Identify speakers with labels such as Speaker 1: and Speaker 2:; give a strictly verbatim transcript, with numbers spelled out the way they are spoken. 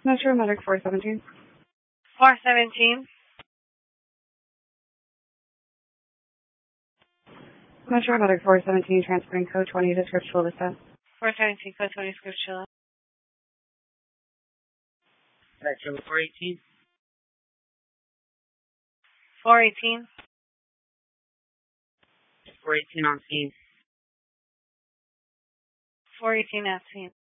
Speaker 1: Metro Medic four seventeen.
Speaker 2: four seventeen.
Speaker 1: Metro Medic four seventeen, transferring code twenty to Scriptural Vista.
Speaker 2: four seventeen, code twenty, Scriptural.
Speaker 3: Metro four eighteen.
Speaker 2: four eighteen.
Speaker 3: four eighteen on scene.
Speaker 2: four eighteen at scene.